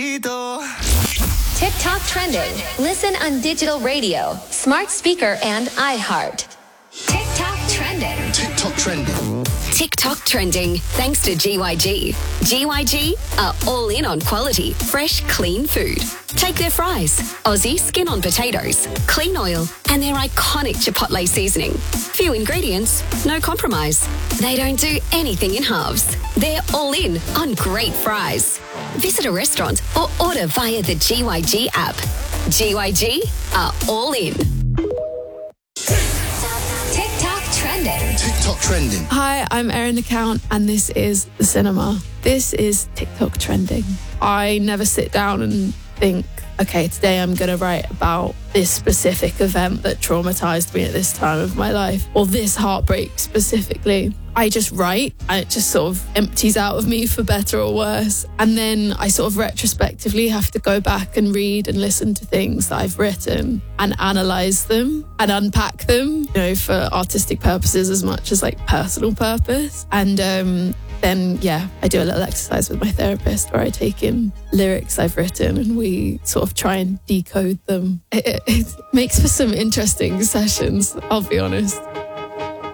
TikTok trending. Listen on digital radio, smart speaker, and iHeart. TikTok trending. TikTok trending. TikTok trending thanks to GYG. GYG are all in on quality, fresh, clean food. Take their fries, Aussie skin on potatoes, clean oil, and their iconic Chipotle seasoning. Few ingredients, no compromise. They don't do anything in halves. They're all in on great fries. Visit a restaurant or order via the GYG app. GYG are all in. TikTok trending. TikTok trending. Hi, I'm Erin LeCount, and this is The Cinema. This is TikTok trending. I never sit down and think, okay, today I'm going to write about this specific event that traumatized me at this time of my life, or this heartbreak specifically. I just write, and it just sort of empties out of me for better or worse. And then I sort of retrospectively have to go back and read and listen to things that I've written and analyze them and unpack them, for artistic purposes as much as like personal purpose. And then, I do a little exercise with my therapist where I take in lyrics I've written and we sort of try and decode them. It makes for some interesting sessions, I'll be honest.